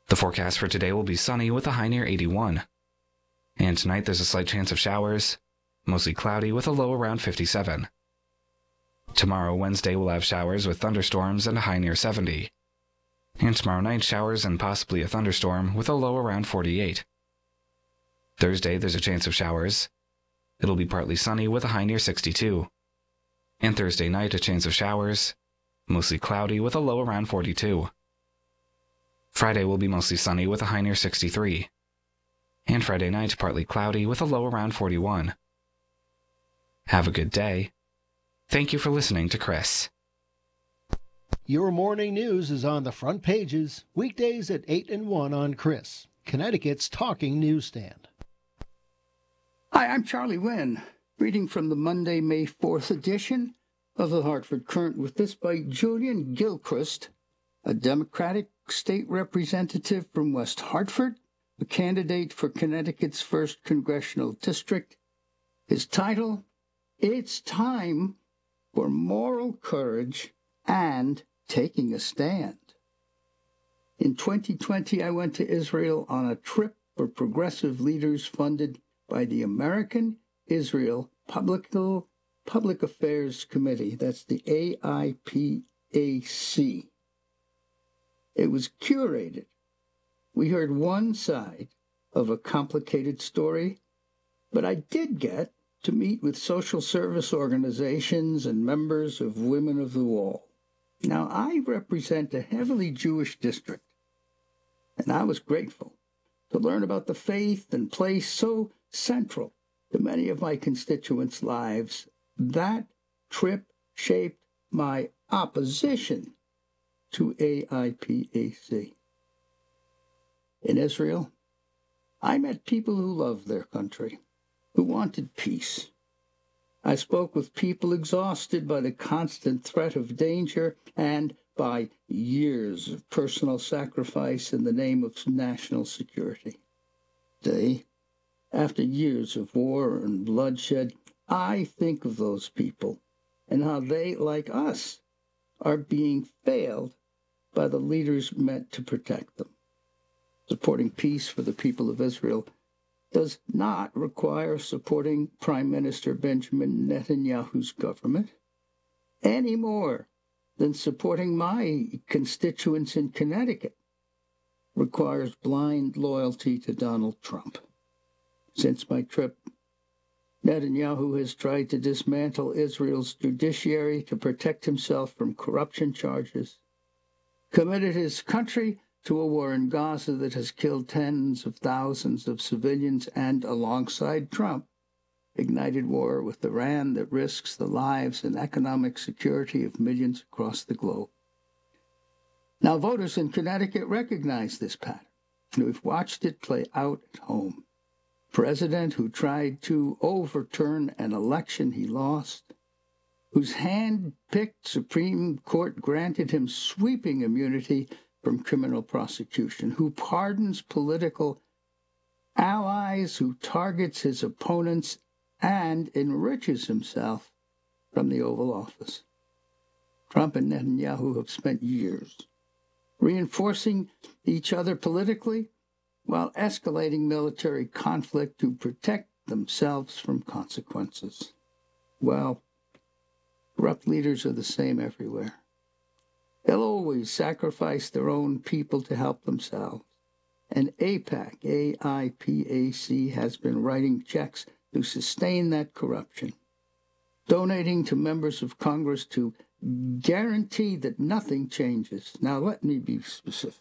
The forecast for today will be sunny with a high near 81. And tonight there's a slight chance of showers, mostly cloudy with a low around 57. Tomorrow, Wednesday, we'll have showers with thunderstorms and a high near 70. And tomorrow night, showers and possibly a thunderstorm with a low around 48. Thursday, there's a chance of showers. It'll be partly sunny with a high near 62. And Thursday night, a chance of showers, mostly cloudy with a low around 42. Friday will be mostly sunny with a high near 63. And Friday night, partly cloudy with a low around 41. Have a good day. Thank you for listening to Chris. Your morning news is on the front pages, weekdays at 8 and 1 on Chris, Connecticut's talking newsstand. Hi, I'm Charlie Wynn, reading from the Monday, May 4th edition of the Hartford Courant with this by Julian Gilchrist, a Democratic state representative from West Hartford, a candidate for Connecticut's 1st Congressional District. His title, It's Time for Moral Courage and Taking a Stand. In 2020, I went to Israel on a trip for progressive leaders funded by the American Israel Public Affairs Committee. That's the AIPAC. It was curated. We heard one side of a complicated story, but I did get to meet with social service organizations and members of Women of the Wall. Now, I represent a heavily Jewish district, and I was grateful to learn about the faith and place so central to many of my constituents' lives. That trip shaped my opposition to AIPAC. In Israel, I met people who loved their country, who wanted peace. I spoke with people exhausted by the constant threat of danger and by years of personal sacrifice in the name of national security. Today, after years of war and bloodshed, I think of those people and how they, like us, are being failed by the leaders meant to protect them. Supporting peace for the people of Israel does not require supporting Prime Minister Benjamin Netanyahu's government any more than supporting my constituents in Connecticut requires blind loyalty to Donald Trump. Since my trip, Netanyahu has tried to dismantle Israel's judiciary to protect himself from corruption charges, committed his country to a war in Gaza that has killed tens of thousands of civilians, and, alongside Trump, ignited war with Iran that risks the lives and economic security of millions across the globe. Now, voters in Connecticut recognize this pattern, and we've watched it play out at home. President who tried to overturn an election he lost, whose hand-picked Supreme Court granted him sweeping immunity from criminal prosecution, who pardons political allies, who targets his opponents, and enriches himself from the Oval Office. Trump and Netanyahu have spent years reinforcing each other politically while escalating military conflict to protect themselves from consequences. Well, corrupt leaders are the same everywhere. They'll always sacrifice their own people to help themselves. And AIPAC has been writing checks to sustain that corruption, donating to members of Congress to guarantee that nothing changes. Now, let me be specific.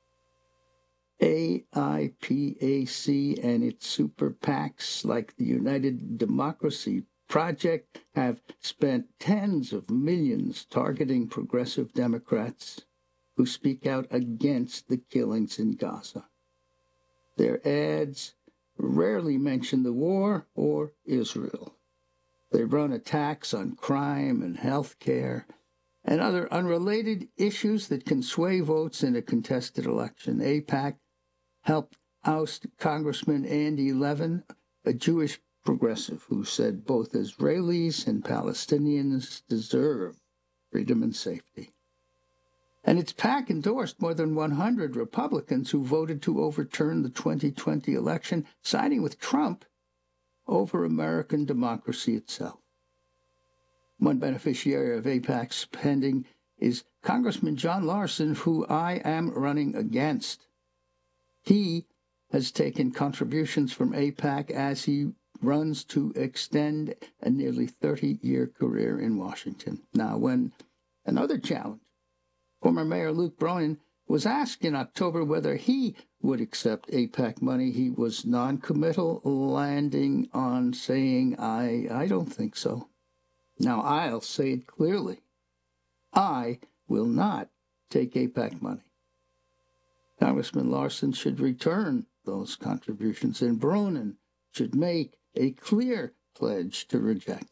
AIPAC and its super PACs like the United Democracy Project have spent tens of millions targeting progressive Democrats who speak out against the killings in Gaza. Their ads rarely mention the war or Israel. They run attacks on crime and health care and other unrelated issues that can sway votes in a contested election. AIPAC helped oust Congressman Andy Levin, a Jewish progressive who said both Israelis and Palestinians deserve freedom and safety. And its PAC endorsed more than 100 Republicans who voted to overturn the 2020 election, siding with Trump over American democracy itself. One beneficiary of AIPAC's spending is Congressman John Larson, who I am running against. He has taken contributions from AIPAC as he runs to extend a nearly 30-year career in Washington. Now, when another challenge, former Mayor Luke Bryan was asked in October whether he would accept AIPAC money, he was non-committal, landing on saying, I don't think so. Now, I'll say it clearly. I will not take AIPAC money. Congressman Larson should return those contributions, and Bronin should make a clear pledge to reject.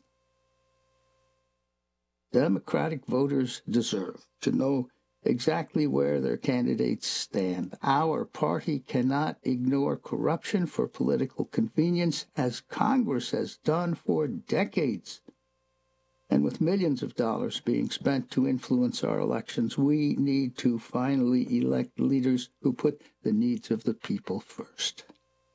Democratic voters deserve to know exactly where their candidates stand. Our party cannot ignore corruption for political convenience, as Congress has done for decades. And with millions of dollars being spent to influence our elections, we need to finally elect leaders who put the needs of the people first.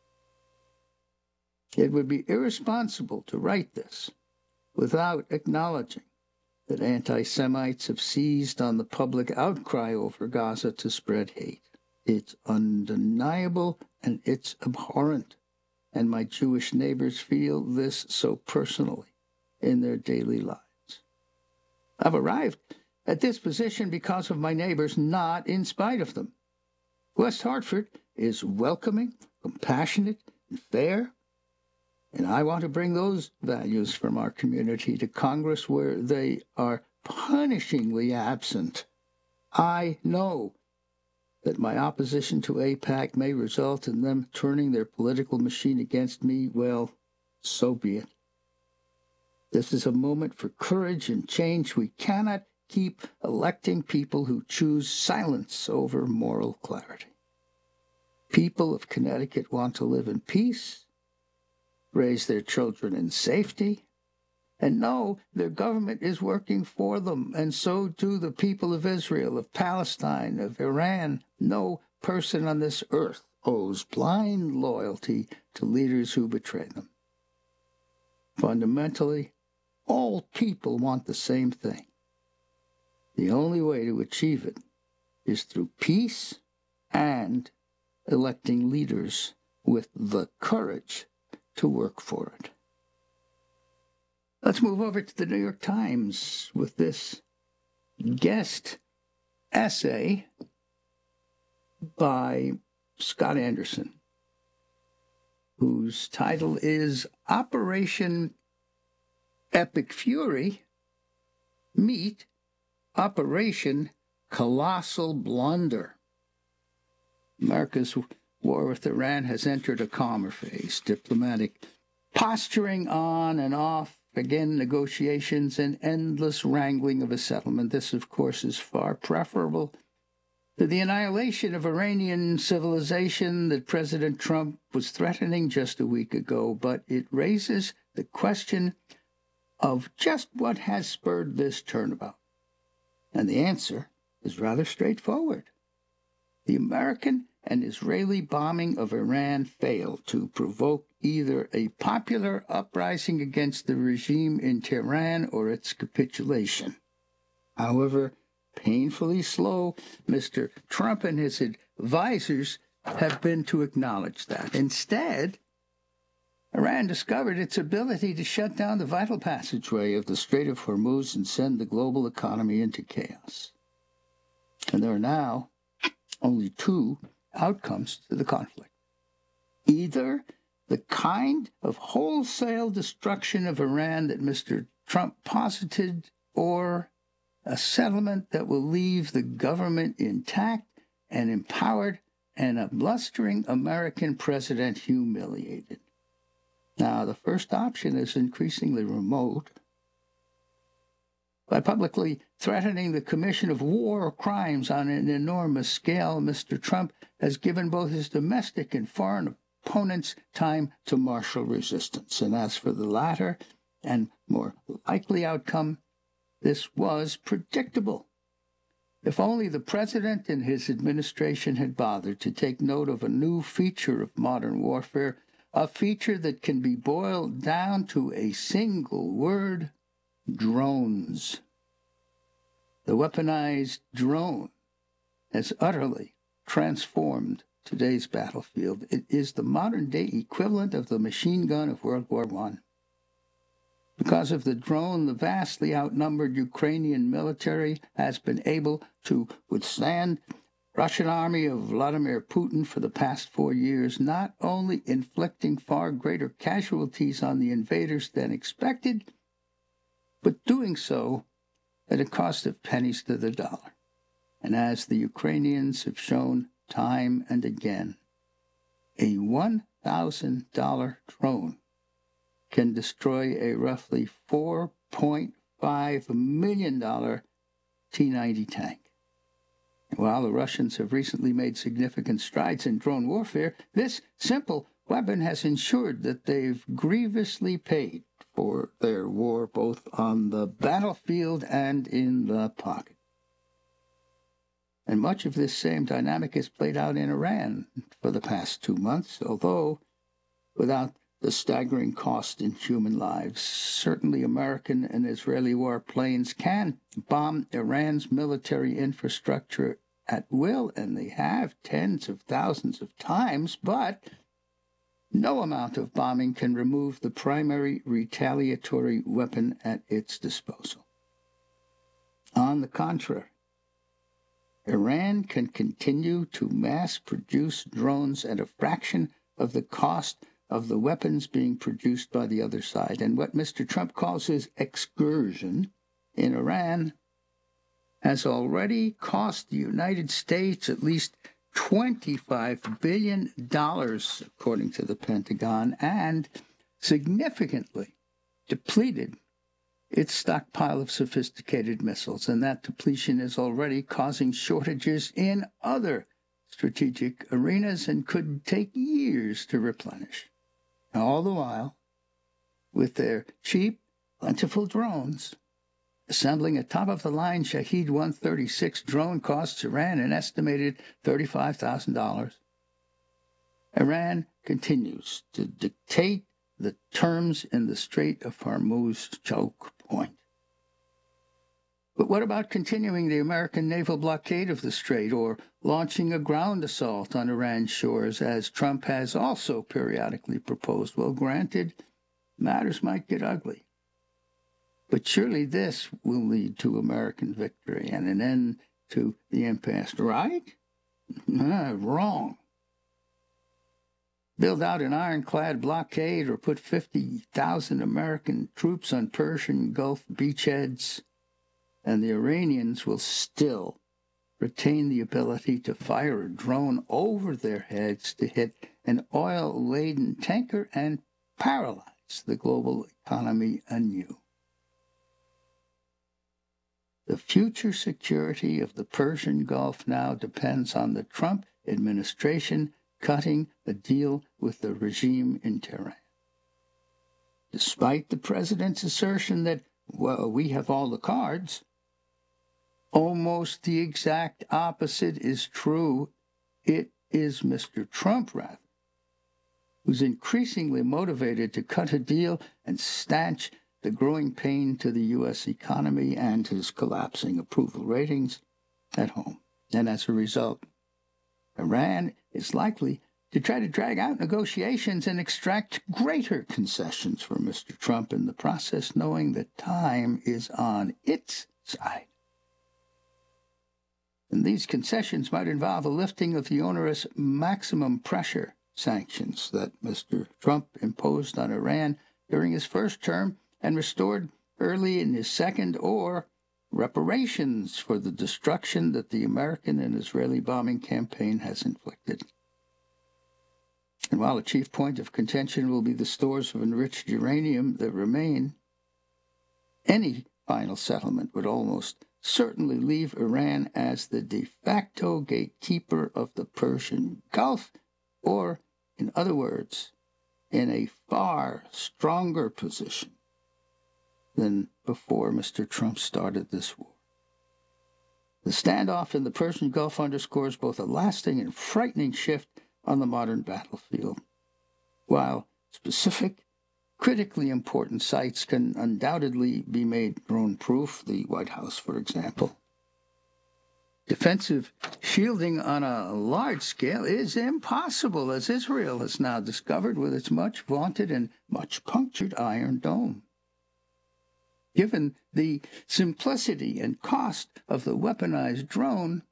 It would be irresponsible to write this without acknowledging that anti-Semites have seized on the public outcry over Gaza to spread hate. It's undeniable and it's abhorrent, and my Jewish neighbors feel this so personally in their daily lives. I've arrived at this position because of my neighbors, not in spite of them. West Hartford is welcoming, compassionate, and fair, and I want to bring those values from our community to Congress where they are punishingly absent. I know that my opposition to AIPAC may result in them turning their political machine against me. Well, so be it. This is a moment for courage and change. We cannot keep electing people who choose silence over moral clarity. People of Connecticut want to live in peace, raise their children in safety, and know their government is working for them, and so do the people of Israel, of Palestine, of Iran. No person on this earth owes blind loyalty to leaders who betray them. Fundamentally, all people want the same thing. The only way to achieve it is through peace and electing leaders with the courage to work for it. Let's move over to the New York Times with this guest essay by Scott Anderson, whose title is Operation Epic Fury meet Operation Colossal Blunder. America's war with Iran has entered a calmer phase. Diplomatic posturing on and off, again negotiations and endless wrangling of a settlement. This, of course, is far preferable to the annihilation of Iranian civilization that President Trump was threatening just a week ago, but it raises the question of just what has spurred this turnabout. And the answer is rather straightforward. The American and Israeli bombing of Iran failed to provoke either a popular uprising against the regime in Tehran or its capitulation. However painfully slow Mr. Trump and his advisors have been to acknowledge that. Instead, Iran discovered its ability to shut down the vital passageway of the Strait of Hormuz and send the global economy into chaos. And there are now only two outcomes to the conflict. Either the kind of wholesale destruction of Iran that Mr. Trump posited, or a settlement that will leave the government intact and empowered and a blustering American president humiliated. Now, the first option is increasingly remote. By publicly threatening the commission of war crimes on an enormous scale, Mr. Trump has given both his domestic and foreign opponents time to marshal resistance. And as for the latter and more likely outcome, this was predictable. If only the president and his administration had bothered to take note of a new feature of modern warfare, a feature that can be boiled down to a single word: drones. The weaponized drone has utterly transformed today's battlefield. It is the modern-day equivalent of the machine gun of World War I. Because of the drone, the vastly outnumbered Ukrainian military has been able to withstand the Russian army of Vladimir Putin for the past 4 years, not only inflicting far greater casualties on the invaders than expected, but doing so at a cost of pennies to the dollar. And as the Ukrainians have shown time and again, a $1,000 drone can destroy a roughly $4.5 million T-90 tank. While the Russians have recently made significant strides in drone warfare, this simple weapon has ensured that they've grievously paid for their war both on the battlefield and in the pocket. And much of this same dynamic is played out in Iran for the past 2 months, although without the staggering cost in human lives. Certainly American and Israeli warplanes can bomb Iran's military infrastructure at will, and they have tens of thousands of times, but no amount of bombing can remove the primary retaliatory weapon at its disposal. On the contrary, Iran can continue to mass-produce drones at a fraction of the cost of the weapons being produced by the other side. And what Mr. Trump calls his excursion in Iran has already cost the United States at least $25 billion, according to the Pentagon, and significantly depleted its stockpile of sophisticated missiles. And that depletion is already causing shortages in other strategic arenas and could take years to replenish. All the while, with their cheap, plentiful drones, assembling a top-of-the-line Shahed 136 drone costs Iran an estimated $35,000. Iran continues to dictate the terms in the Strait of Hormuz choke point. But what about continuing the American naval blockade of the Strait or launching a ground assault on Iran's shores, as Trump has also periodically proposed? Well, granted, matters might get ugly. But surely this will lead to American victory and an end to the impasse, right? Wrong. Build out an ironclad blockade or put 50,000 American troops on Persian Gulf beachheads, and the Iranians will still retain the ability to fire a drone over their heads to hit an oil-laden tanker and paralyze the global economy anew. The future security of the Persian Gulf now depends on the Trump administration cutting a deal with the regime in Tehran. Despite the president's assertion that, well, we have all the cards, almost the exact opposite is true. It is Mr. Trump, rather, who's increasingly motivated to cut a deal and stanch the growing pain to the U.S. economy and his collapsing approval ratings at home. And as a result, Iran is likely to try to drag out negotiations and extract greater concessions from Mr. Trump in the process, knowing that time is on its side. And these concessions might involve a lifting of the onerous maximum pressure sanctions that Mr. Trump imposed on Iran during his first term and restored early in his second, or reparations for the destruction that the American and Israeli bombing campaign has inflicted. And while a chief point of contention will be the stores of enriched uranium that remain, any final settlement would almost certainly leave Iran as the de facto gatekeeper of the Persian Gulf, or, in other words, in a far stronger position than before Mr. Trump started this war. The standoff in the Persian Gulf underscores both a lasting and frightening shift on the modern battlefield. While specific, critically important sites can undoubtedly be made drone-proof, the White House, for example, defensive shielding on a large scale is impossible, as Israel has now discovered with its much vaunted and much punctured Iron Dome. Given the simplicity and cost of the weaponized drone,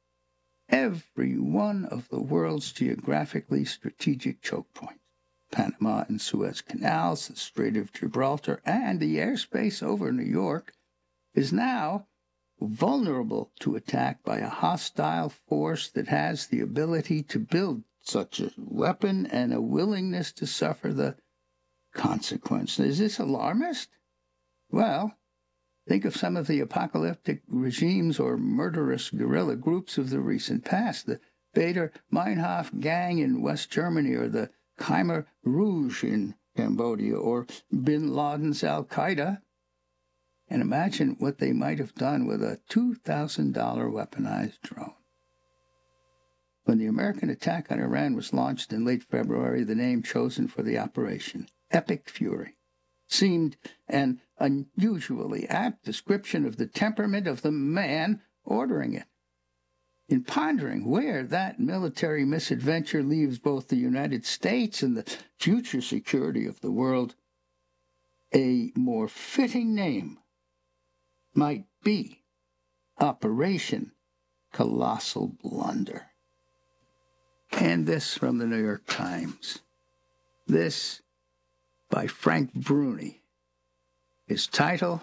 every one of the world's geographically strategic choke points, Panama and Suez Canals, the Strait of Gibraltar, and the airspace over New York, is now vulnerable to attack by a hostile force that has the ability to build such a weapon and a willingness to suffer the consequences. Is this alarmist? Well, think of some of the apocalyptic regimes or murderous guerrilla groups of the recent past, the Baader Meinhof gang in West Germany, or the Khmer Rouge in Cambodia, or bin Laden's Al-Qaeda, and imagine what they might have done with a $2,000 weaponized drone. When the American attack on Iran was launched in late February, the name chosen for the operation, Epic Fury, seemed an unusually apt description of the temperament of the man ordering it. In pondering where that military misadventure leaves both the United States and the future security of the world, a more fitting name might be Operation Colossal Blunder. And this from the New York Times. This by Frank Bruni. His title,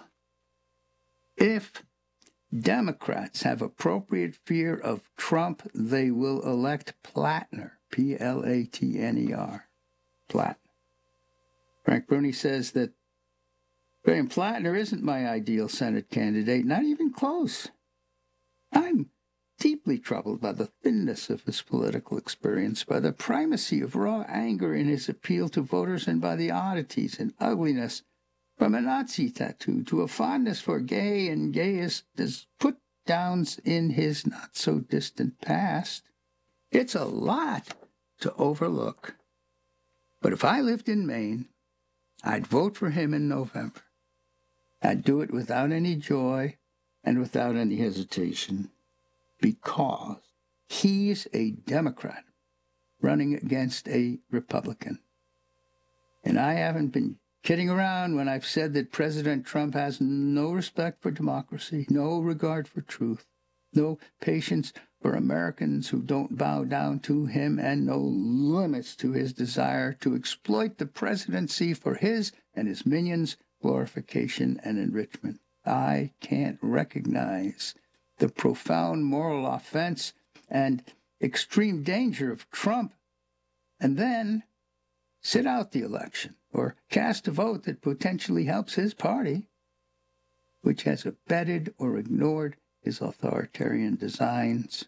If Democrats Have Appropriate Fear of Trump, They Will Elect Platner, P-L-A-T-N-E-R, Platner. Frank Bruni says that Graham Platner isn't my ideal Senate candidate, not even close. I'm deeply troubled by the thinness of his political experience, by the primacy of raw anger in his appeal to voters, and by the oddities and ugliness, from a Nazi tattoo to a fondness for gay and gayest as put-downs in his not-so-distant past. It's a lot to overlook. But if I lived in Maine, I'd vote for him in November. I'd do it without any joy and without any hesitation, because he's a Democrat running against a Republican. And I haven't been kidding around when I've said that President Trump has no respect for democracy, no regard for truth, no patience for Americans who don't bow down to him, and no limits to his desire to exploit the presidency for his and his minions' glorification and enrichment. I can't recognize the profound moral offense and extreme danger of Trump and then sit out the election or cast a vote that potentially helps his party, which has abetted or ignored his authoritarian designs,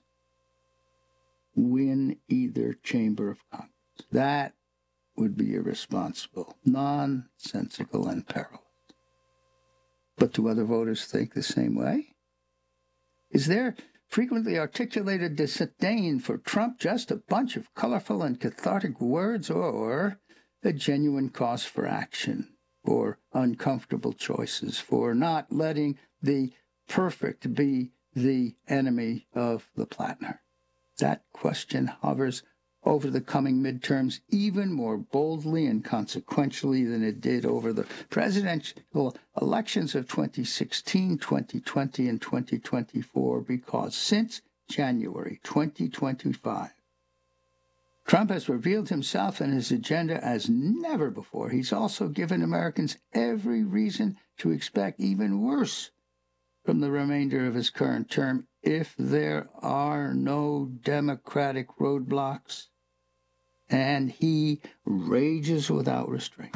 win either chamber of Congress. That would be irresponsible, nonsensical, and perilous. But do other voters think the same way? Is their frequently articulated disdain for Trump just a bunch of colorful and cathartic words, or a genuine cause for action, for uncomfortable choices, for not letting the perfect be the enemy of the Platner? That question hovers over the coming midterms even more boldly and consequentially than it did over the presidential elections of 2016, 2020, and 2024, because since January 2025, Trump has revealed himself and his agenda as never before. He's also given Americans every reason to expect even worse from the remainder of his current term if there are no Democratic roadblocks, and he rages without restraint.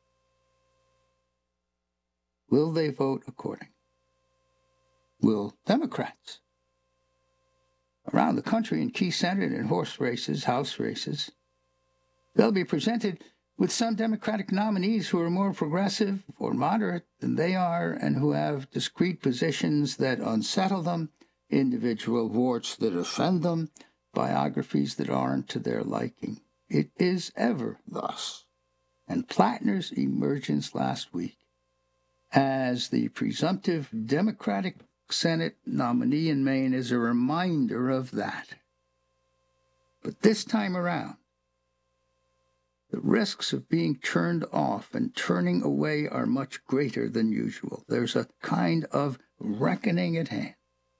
Will they vote according? Will Democrats around the country in key Senate and horse races, House races, they'll be presented with some Democratic nominees who are more progressive or moderate than they are and who have discrete positions that unsettle them individual warts that offend them, biographies that aren't to their liking. It is ever thus. And Plattner's emergence last week as the presumptive Democratic Senate nominee in Maine is a reminder of that. But this time around, the risks of being turned off and turning away are much greater than usual. There's a kind of reckoning at hand.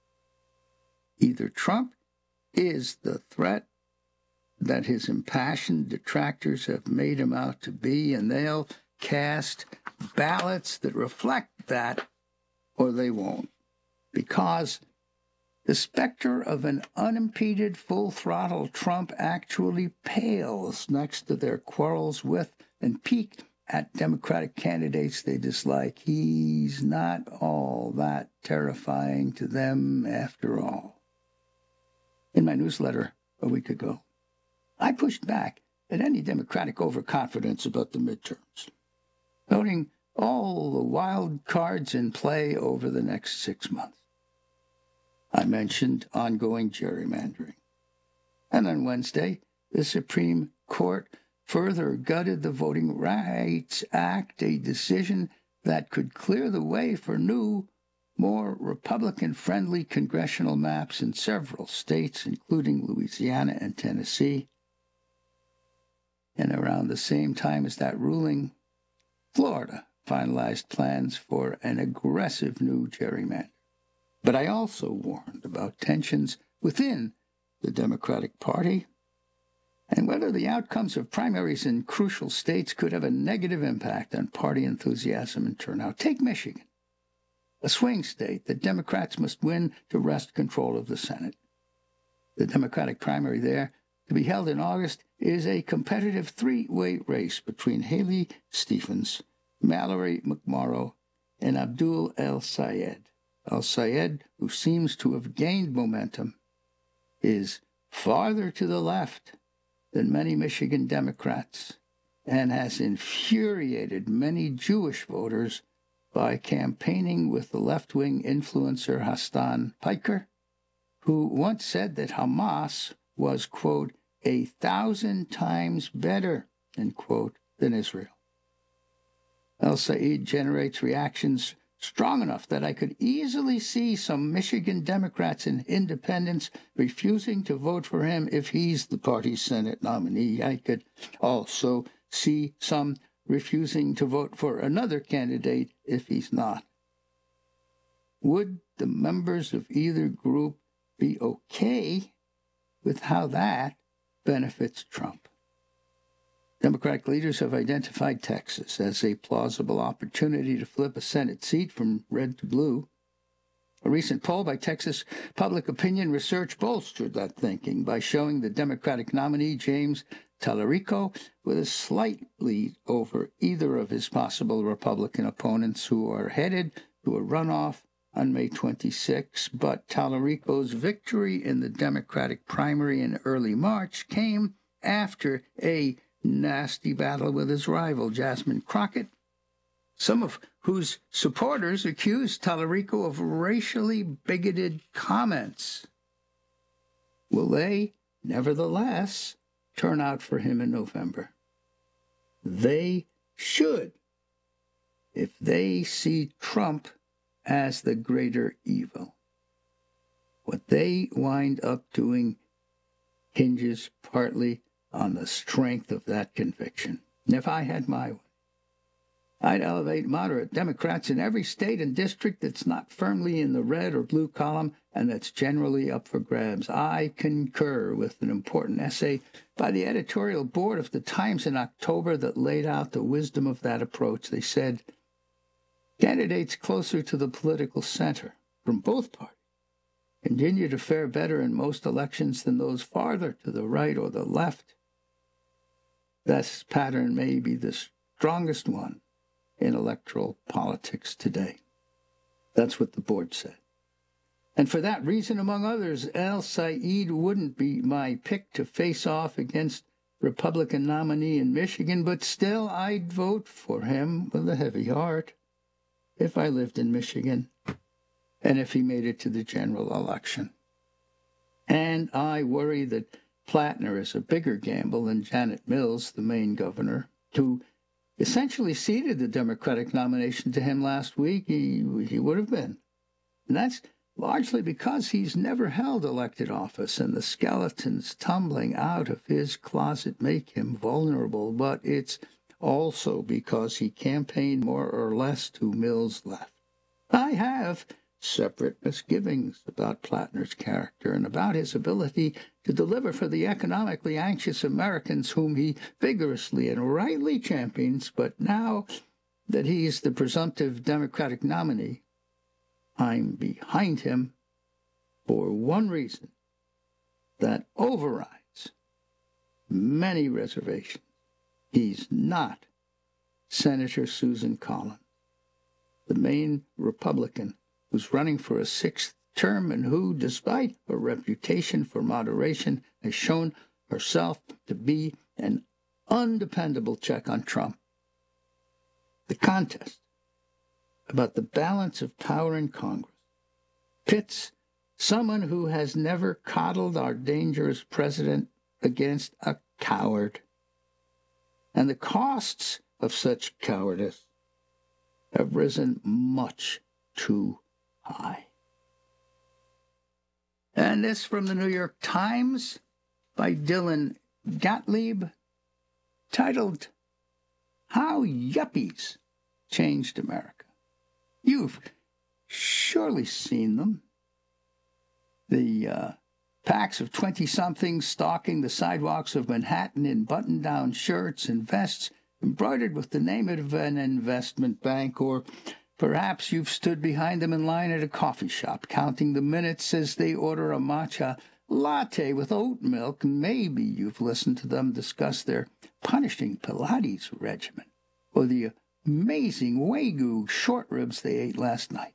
Either Trump is the threat that his impassioned detractors have made him out to be, and they'll cast ballots that reflect that, or they won't. Because the specter of an unimpeded, full-throttle Trump actually pales next to their quarrels with and pique at Democratic candidates they dislike. He's not all that terrifying to them after all. In my newsletter a week ago, I pushed back at any Democratic overconfidence about the midterms, noting all the wild cards in play over the next 6 months. I mentioned ongoing gerrymandering. And on Wednesday, the Supreme Court further gutted the Voting Rights Act, a decision that could clear the way for new, more Republican-friendly congressional maps in several states, including Louisiana and Tennessee. And around the same time as that ruling, Florida finalized plans for an aggressive new gerrymander. But I also warned about tensions within the Democratic Party and whether the outcomes of primaries in crucial states could have a negative impact on party enthusiasm and turnout. Take Michigan, a swing state that Democrats must win to wrest control of the Senate. The Democratic primary there, to be held in August, is a competitive three-way race between Haley Stephens, Mallory McMorrow, and Abdul El-Sayed. El-Sayed, who seems to have gained momentum, is farther to the left than many Michigan Democrats and has infuriated many Jewish voters by campaigning with the left-wing influencer Hassan Piker, who once said that Hamas was, quote, 1,000 times better, end quote, than Israel. El-Sayed generates reactions strong enough that I could easily see some Michigan Democrats and independents refusing to vote for him if he's the party's Senate nominee. I could also see some refusing to vote for another candidate if he's not. Would the members of either group be okay with how that benefits Trump? Democratic leaders have identified Texas as a plausible opportunity to flip a Senate seat from red to blue. A recent poll by Texas Public Opinion Research bolstered that thinking by showing the Democratic nominee, James Tallarico, with a slight lead over either of his possible Republican opponents who are headed to a runoff on May 26. But Tallarico's victory in the Democratic primary in early March came after a nasty battle with his rival, Jasmine Crockett, some of whose supporters accused Tallarico of racially bigoted comments. Will they, nevertheless, turn out for him in November? They should, if they see Trump as the greater evil. What they wind up doing hinges partly on the strength of that conviction. And if I had my way, I'd elevate moderate Democrats in every state and district that's not firmly in the red or blue column and that's generally up for grabs. I concur with an important essay by the editorial board of the Times in October that laid out the wisdom of that approach. They said, candidates closer to the political center from both parties continue to fare better in most elections than those farther to the right or the left. This pattern may be the strongest one in electoral politics today. That's what the board said. And for that reason, among others, El-Sayed wouldn't be my pick to face off against Republican nominee in Michigan, but still I'd vote for him with a heavy heart if I lived in Michigan. and if he made it to the general election. And I worry that Plattner is a bigger gamble than Janet Mills, the Maine governor, who essentially ceded the Democratic nomination to him last week. He would have been. And that's largely because he's never held elected office, and the skeletons tumbling out of his closet make him vulnerable. But it's also because he campaigned more or less to Mills' left. I have separate misgivings about Plattner's character and about his ability to deliver for the economically anxious Americans whom he vigorously and rightly champions. But now that he's the presumptive Democratic nominee, I'm behind him for one reason that overrides many reservations. He's not Senator Susan Collins, the Maine Republican who's running for a sixth term and who, despite a reputation for moderation, has shown herself to be an undependable check on Trump. The contest about the balance of power in Congress pits someone who has never coddled our dangerous president against a coward. And the costs of such cowardice have risen much too high. And this from the New York Times by Dylan Gottlieb, titled, How Yuppies Changed America. You've surely seen them. The packs of 20-somethings stalking the sidewalks of Manhattan in button-down shirts and vests embroidered with the name of an investment bank, or perhaps you've stood behind them in line at a coffee shop, counting the minutes as they order a matcha latte with oat milk, and maybe you've listened to them discuss their punishing Pilates regimen, or the amazing Wagyu short ribs they ate last night.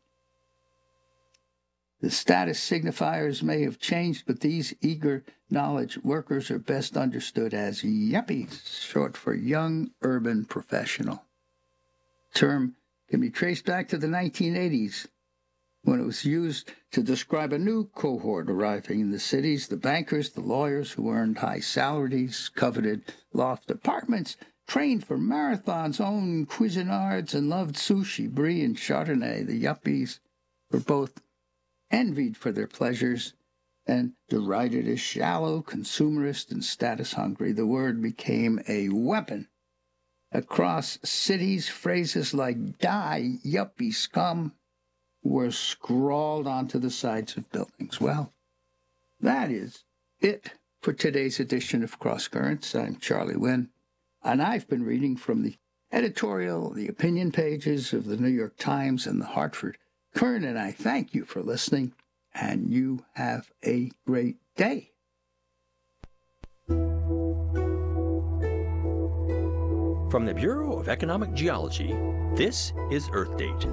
The status signifiers may have changed, but these eager knowledge workers are best understood as yuppies, short for young urban professional. The term can be traced back to the 1980s, when it was used to describe a new cohort arriving in the cities, the bankers, the lawyers who earned high salaries, coveted loft apartments, trained for marathons, owned Cuisinarts, and loved sushi, brie, and Chardonnay. The yuppies were both envied for their pleasures and derided as shallow, consumerist, and status-hungry. The word became a weapon. Across cities, phrases like "die, yuppie scum" were scrawled onto the sides of buildings. Well, that is it for today's edition of Cross Currents. I'm Charlie Wynn, and I've been reading from the editorial, the opinion pages of the New York Times and the Hartford Courant, and I thank you for listening, and you have a great day. From the Bureau of Economic Geology, this is Earth Date.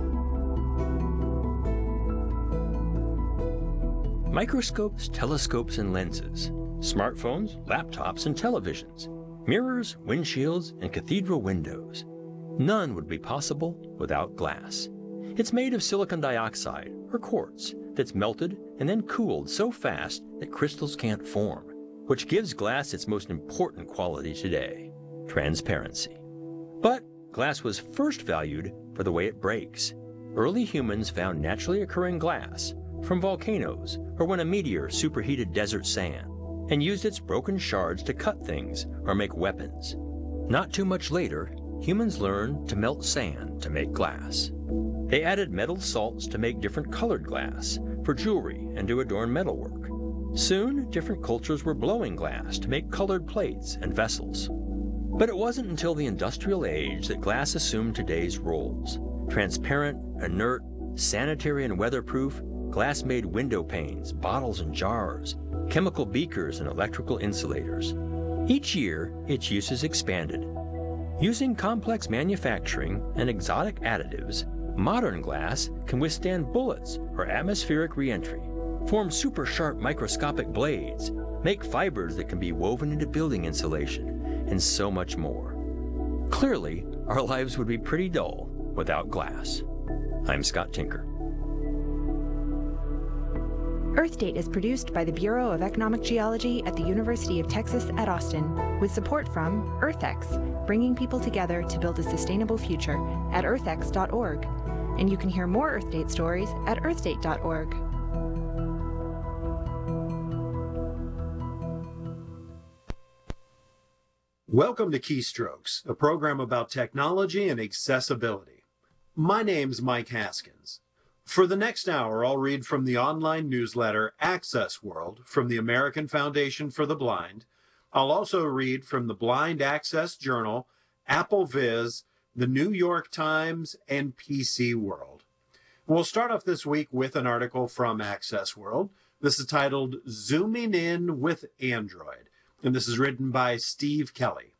Microscopes, telescopes, and lenses, smartphones, laptops, and televisions, mirrors, windshields, and cathedral windows. None would be possible without glass. It's made of silicon dioxide, or quartz, that's melted and then cooled so fast that crystals can't form, which gives glass its most important quality today, transparency. But glass was first valued for the way it breaks. Early humans found naturally occurring glass from volcanoes or when a meteor superheated desert sand and used its broken shards to cut things or make weapons. Not too much later, humans learned to melt sand to make glass. They added metal salts to make different colored glass for jewelry and to adorn metalwork. Soon, different cultures were blowing glass to make colored plates and vessels. But it wasn't until the industrial age that glass assumed today's roles. Transparent, inert, sanitary, and weatherproof, glass made window panes, bottles and jars, chemical beakers, and electrical insulators. Each year, its use is expanded. Using complex manufacturing and exotic additives, modern glass can withstand bullets or atmospheric re-entry, form super sharp microscopic blades, make fibers that can be woven into building insulation, and so much more. Clearly, our lives would be pretty dull without glass. I'm Scott Tinker. Earthdate is produced by the Bureau of Economic Geology at the University of Texas at Austin, with support from EarthX, bringing people together to build a sustainable future at earthx.org. And you can hear more Earthdate stories at earthdate.org. Welcome to Keystrokes, a program about technology and accessibility. My name's Mike Haskins. For the next hour, I'll read from the online newsletter Access World from the American Foundation for the Blind. I'll also read from the Blind Access Journal, Apple Viz, the New York Times, and PC World. We'll start off this week with an article from Access World. This is titled Zooming In with Android, and this is written by Steve Kelly.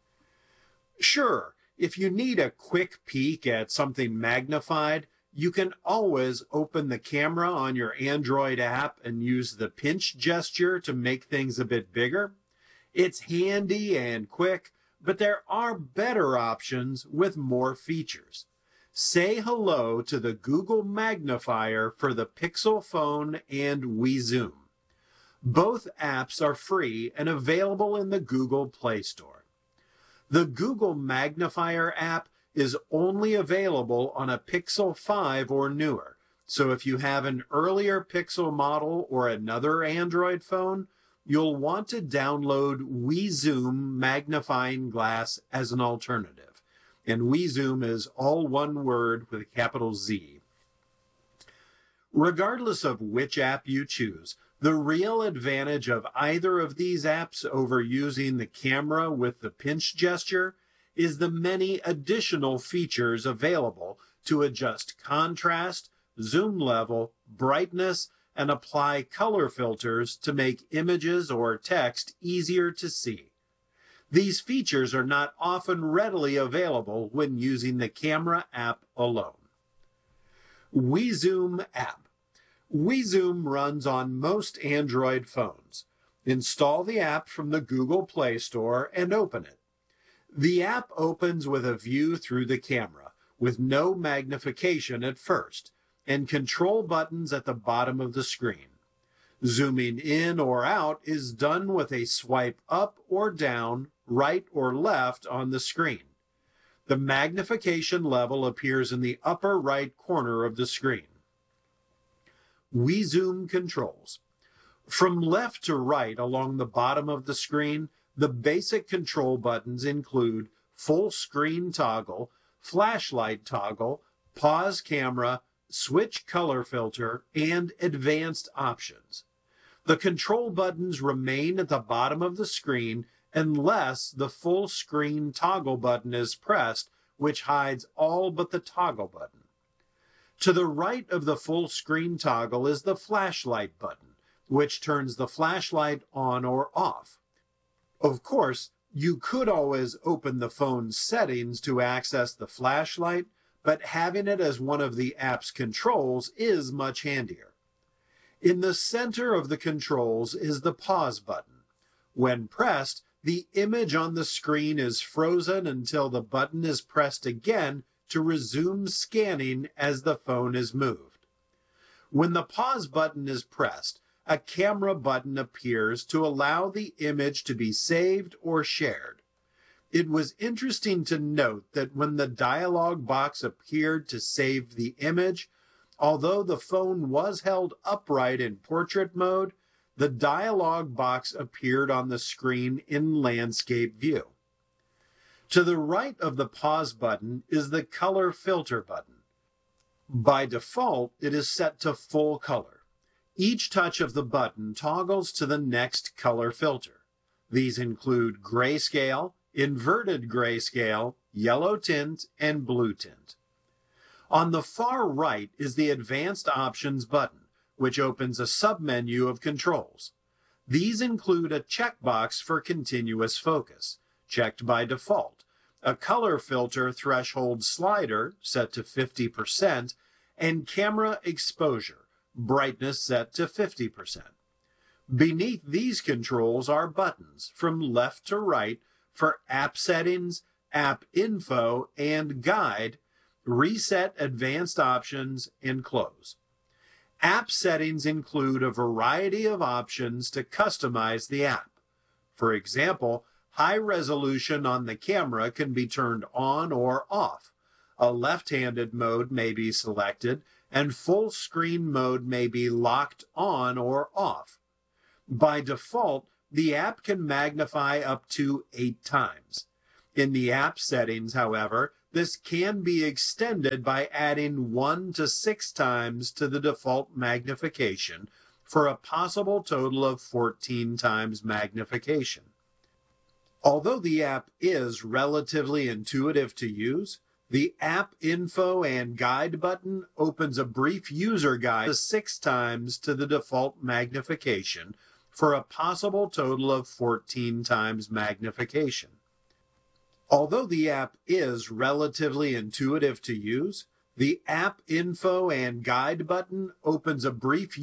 Sure, if you need a quick peek at something magnified, you can always open the camera on your Android app and use the pinch gesture to make things a bit bigger. It's handy and quick, but there are better options with more features. Say hello to the Google Magnifier for the Pixel phone and WeZoom. Both apps are free and available in the Google Play Store. The Google Magnifier app is only available on a Pixel 5 or newer, so if you have an earlier Pixel model or another Android phone, you'll want to download WeZoom magnifying glass as an alternative. And WeZoom is all one word with a capital Z. Regardless of which app you choose, the real advantage of either of these apps over using the camera with the pinch gesture is the many additional features available to adjust contrast, zoom level, brightness, and apply color filters to make images or text easier to see. These features are not often readily available when using the camera app alone. WeZoom app. WeZoom runs on most Android phones. Install the app from the Google Play Store and open it. The app opens with a view through the camera, with no magnification at first, and control buttons at the bottom of the screen. Zooming in or out is done with a swipe up or down, right or left on the screen. The magnification level appears in the upper right corner of the screen. WeZoom controls. From left to right along the bottom of the screen, the basic control buttons include full screen toggle, flashlight toggle, pause camera, switch color filter, and advanced options. The control buttons remain at the bottom of the screen unless the full screen toggle button is pressed, which hides all but the toggle button. To the right of the full screen toggle is the flashlight button, which turns the flashlight on or off. Of course, you could always open the phone's settings to access the flashlight, but having it as one of the app's controls is much handier. In the center of the controls is the pause button. When pressed, the image on the screen is frozen until the button is pressed again to resume scanning as the phone is moved. When the pause button is pressed, a camera button appears to allow the image to be saved or shared. It was interesting to note that when the dialog box appeared to save the image, although the phone was held upright in portrait mode, the dialog box appeared on the screen in landscape view. To the right of the pause button is the color filter button. By default, it is set to full color. Each touch of the button toggles to the next color filter. These include grayscale, inverted grayscale, yellow tint, and blue tint. On the far right is the Advanced Options button, which opens a submenu of controls. These include a checkbox for continuous focus, checked by default, a color filter threshold slider set to 50%, and camera exposure, brightness set to 50%. Beneath these controls are buttons from left to right for app settings, app info, and guide, reset advanced options, and close. App settings include a variety of options to customize the app. For example, high resolution on the camera can be turned on or off. A left-handed mode may be selected, and full screen mode may be locked on or off. By default, the app can magnify up to 8 times. In the app settings, however, this can be extended by adding 1 to 6 times to the default magnification for a possible total of 14 times magnification. Although the app is relatively intuitive to use, the App Info and Guide button opens a brief user guide to 6 times to the default magnification for a possible total of 14 times magnification. Although the app is relatively intuitive to use, the App Info and Guide button opens a brief